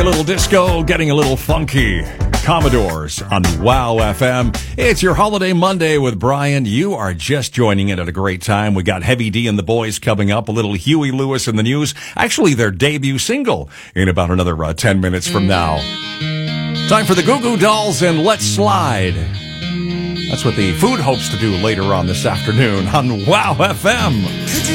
A little disco, getting a little funky. Commodores on Wow FM. It's your Holiday Monday with Brian. You are just joining in at a great time. We got Heavy D and the Boys coming up. A little Huey Lewis in the news. Actually, their debut single in about another 10 minutes from now. Time for the Goo Goo Dolls and Let's Slide. That's what the food hopes to do later on this afternoon on Wow FM.